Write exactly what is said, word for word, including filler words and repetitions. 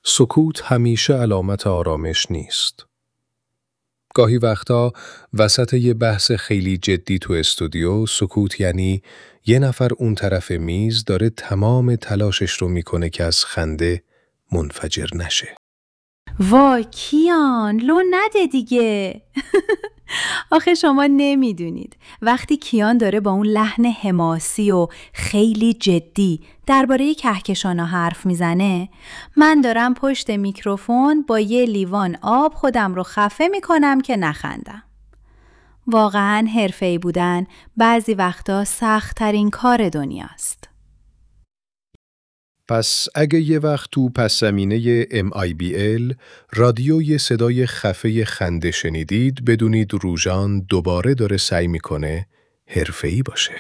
سکوت همیشه علامت آرامش نیست. گاهی وقتا وسط یه بحث خیلی جدی تو استودیو، سکوت یعنی یه نفر اون طرف میز داره تمام تلاشش رو میکنه که از خنده منفجر نشه. وای کیان، لو نده دیگه. آخه شما نمیدونید وقتی کیان داره با اون لحن حماسی و خیلی جدی درباره کهکشانا حرف میزنه، من دارم پشت میکروفون با یه لیوان آب خودم رو خفه میکنم که نخندم. واقعاً حرفه‌ای بودن بعضی وقتا سخت‌ترین کار دنیاست. پس اگه یه وقت تو پس زمینه ام آی بی ال رادیو یه صدای خفه خنده شنیدید، بدونید روژان دوباره داره سعی میکنه حرفه‌ای باشه.